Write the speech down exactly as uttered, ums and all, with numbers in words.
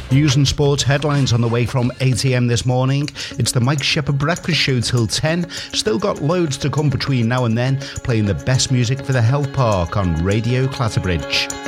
News and sports headlines on the way from eight a.m. this morning. It's the Mike Shepherd Breakfast Show till ten. Still got loads to come between now and then, playing the best music for the Health Park on Radio Clatterbridge.